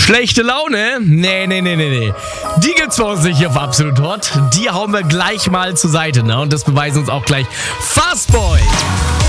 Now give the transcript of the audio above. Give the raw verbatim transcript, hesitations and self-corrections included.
Schlechte Laune? Nee, nee, nee, nee, nee. Die gibt's bei uns nicht hier auf Absolut Hot. Die hauen wir gleich mal zur Seite, ne? Und das beweisen uns auch gleich Fastboy.